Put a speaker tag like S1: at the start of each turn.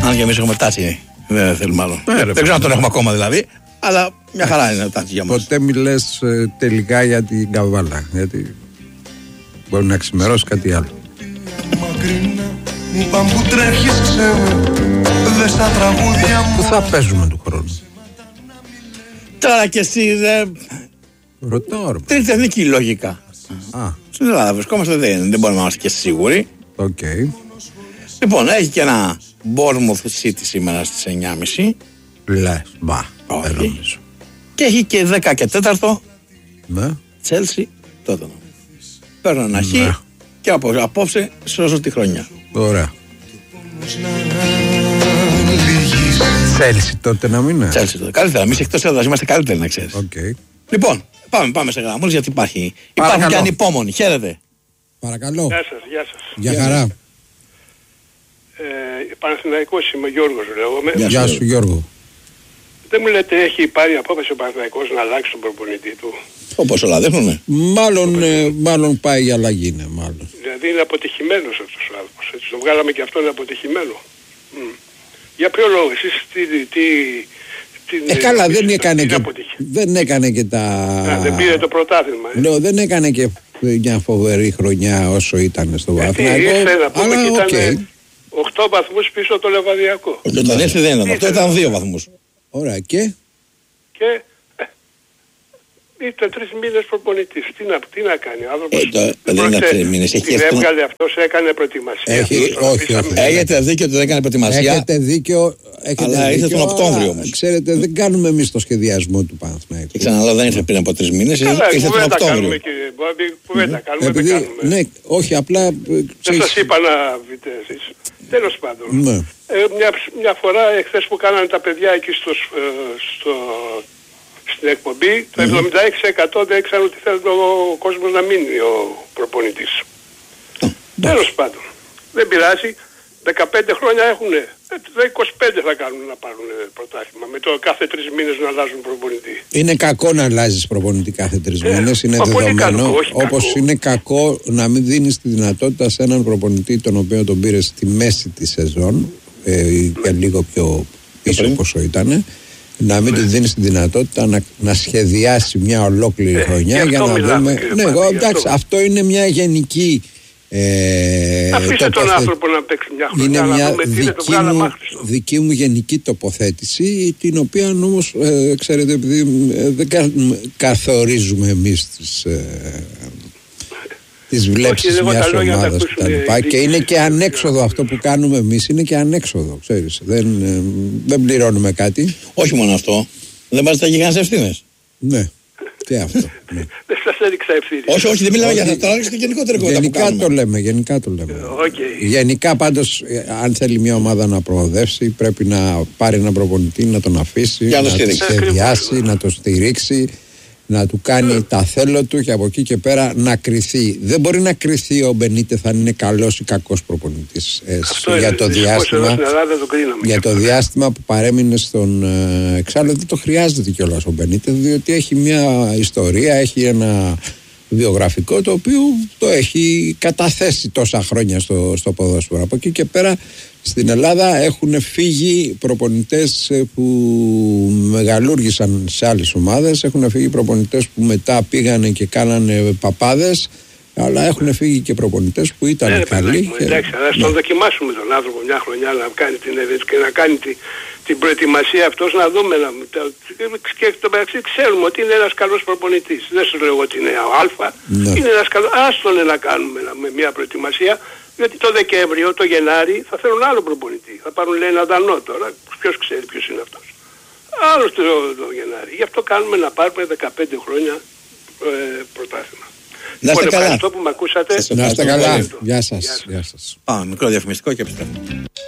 S1: Αν και εμείς έχουμε τάτσι, δεν θέλουμε άλλο. Δεν ξέρω αν τον έχουμε ακόμα δηλαδή, αλλά μια χαρά είναι τάτσι για μας.
S2: Ποτέ μιλές τελικά για την καβάλα, γιατί μπορεί να ξημερώσει κάτι άλλο. Πού θα παίζουμε του χρόνου?
S1: Τώρα κι εσύ
S2: Ρωτάω.
S1: τρίτη εθνική λογικά. Στην Ελλάδα βρισκόμαστε, δεν μπορούμε να είμαστε και σίγουροι. Λοιπόν, έχει και ένα Bournemouth City σήμερα στις 9.30.
S2: Λες, δεν νομίζω.
S1: Και έχει και 10 και 4
S2: Ναι.
S1: Chelsea τότε. Παίρνω ένα χ και απόψε σώζω τη χρονιά.
S2: Ωραία. Chelsea τότε να μην είναι.
S1: Chelsea τότε. Καλύτερα, εμείς εκτός έδρας είμαστε καλύτεροι να ξέρεις. Λοιπόν, πάμε σε γραμμούς γιατί υπάρχουν και ανυπόμονοι. Χαίρετε.
S2: Παρακαλώ.
S3: Γεια σας.
S2: Γεια χαρά.
S3: Παναθηναϊκός είμαι, Γιώργος λέγομαι.
S2: Γεια σου Γιώργο.
S3: Δεν μου λέτε, έχει πάρει απόφαση ο Παναθηναϊκός να αλλάξει τον προπονητή του?
S1: Όπως όλα δείχνουνε.
S2: Μάλλον πάει η αλλαγή, ναι, μάλλον.
S3: Δηλαδή είναι αποτυχημένος αυτός ο άνθρωπος, έτσι, το βγάλαμε και αυτό είναι αποτυχημένο. Για ποιο λόγο, εσείς
S2: καλά, δεν έκανε και τα...
S3: δεν πήρε το πρωτάθλημα.
S2: Λέω, δεν έκανε και μια φοβερή χρονιά όσο ήταν στο Παναθηναϊκό.
S3: Αλλά ήταν 8 βαθμούς πίσω το Λεβαδιακό.
S1: Όταν ήρθε δεν ήταν αυτό, ήταν 2 βαθμούς.
S2: Ωραία, και
S3: ήταν 3 μήνες προπονητής. Τι να κάνει ο άνθρωπος?
S1: Δεν είναι 3 μήνες.
S3: Την έβγαλε αυτός, έκανε προετοιμασία.
S2: Όχι.
S1: Έχετε δίκιο ότι δεν έκανε προετοιμασία.
S2: Έχετε δίκιο.
S1: Αλλά ήρθε τον Οκτώβριο όμως.
S2: Ξέρετε, δεν κάνουμε εμείς το σχεδίασμό του Παναθηναϊκού.
S1: Και ξαναλέω, δεν ήρθε πριν από 3 μήνες. Ήρθε τον Οκτώβριο.
S3: Κουβέντα κάνουμε, δεν κάνουμε.
S2: Ναι, όχι, απλά.
S3: Δεν σας είπα να βείτε εσείς. Τέλος πάντων. Μια φορά εχθές που κάνανε τα παιδιά εκεί στην εκπομπή, το 76% δεν ήξεραν ότι θέλει ο κόσμος να μείνει ο προπονητής. Τέλος πάντων. Δεν πειράζει. 15 χρόνια έχουνε. 25 θα κάνουν να πάρουν πρωτάθλημα. Με το κάθε 3 μήνες να αλλάζουν προπονητή.
S2: Είναι κακό να αλλάζεις προπονητή κάθε 3 μήνες. Είναι δεδομένο. Όπως είναι κακό να μην δίνεις τη δυνατότητα σε έναν προπονητή τον οποίο τον πήρες στη μέση της σεζόν και λίγο πιο πίσω πόσο ήταν. Να μην του δίνεις τη δυνατότητα να σχεδιάσει μια ολόκληρη χρονιά για να δούμε. Ναι, εντάξει, αυτό είναι μια γενική.
S3: Αφήστε τον άνθρωπο να παίξει μια χρονιά.
S2: Είναι μια δική μου γενική τοποθέτηση, την οποία όμως ξέρετε, επειδή δεν καθορίζουμε εμείς τις βλέψεις μιας ομάδας και είναι και ανέξοδο αυτό που κάνουμε εμείς, είναι και ανέξοδο, ξέρεις, δεν πληρώνουμε κάτι.
S1: Όχι μόνο αυτό, δεν βάζετε γιγάντες ευθύνες.
S2: Ναι, και αυτό.
S3: Δεν σας έδειξα ευθύνη.
S1: Όχι, δεν μιλάμε για αυτό, τώρα και γενικότερα.
S2: Γενικά το λέμε. Γενικά πάντως, αν θέλει μια ομάδα να προοδεύσει, πρέπει να πάρει έναν προπονητή, να τον αφήσει, να τον σχεδιάσει, να τον στηρίξει, να του κάνει τα θέλω του και από εκεί και πέρα να κριθεί. Δεν μπορεί να κριθεί ο Μπενίτε θα είναι καλός ή κακός προπονητής για το διάστημα που παρέμεινε στον εξάλλου. Δεν το χρειάζεται κιόλας ο Μπενίτε, διότι έχει μια ιστορία, έχει ένα βιογραφικό το οποίο το έχει καταθέσει τόσα χρόνια στο ποδόσφαιρο. Από εκεί και πέρα στην Ελλάδα έχουν φύγει προπονητές που μεγαλούργησαν σε άλλες ομάδες, έχουν φύγει προπονητές που μετά πήγανε και κάνανε παπάδες, αλλά έχουν φύγει και προπονητές που ήταν καλοί.
S3: Εντάξει, αλλά τον δοκιμάσουμε τον άνθρωπο μια χρονιά να κάνει να κάνει την προετοιμασία αυτός, να δούμε. Και το μεταξύ ξέρουμε ότι είναι ένας καλός προπονητής. Δεν σου λέω ότι είναι αλφα. Είναι ένας καλός. Άστον να κάνουμε με μια προετοιμασία. Διότι το Δεκέμβριο, το Γενάρη θα θέλουν άλλο προπονητή. Θα πάρουν λέει ένα Δανό τώρα. Ποιος ξέρει ποιος είναι αυτός. Άλλος το Γενάρη. Γι' αυτό κάνουμε να πάρουμε 15 χρόνια πρωτάθλημα.
S1: Να είστε καλά.
S3: Ευχαριστώ που με ακούσατε.
S2: Να είστε καλά. Γεια σας.
S1: Πάμε μικρό διαφημιστικό και επιστρέφουμε.